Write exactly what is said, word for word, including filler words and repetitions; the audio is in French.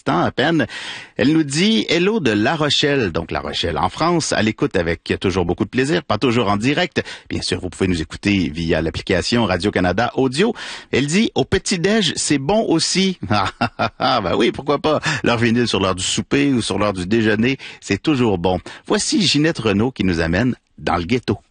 instants à peine. Elle nous dit « Hello de La Rochelle », donc La Rochelle en France, à l'écoute avec toujours beaucoup de plaisir, pas toujours en direct. Bien sûr, vous pouvez nous écouter via l'application Radio-Canada Audio. Elle dit « Au petit-déj, c'est bon aussi. » Ah, ah, ah, ben oui, pourquoi pas. Leur vinyle sur l'heure du souper ou sur l'heure du déjeuner, c'est toujours bon. Voici Ginette Renaud qui nous amène dans le ghetto.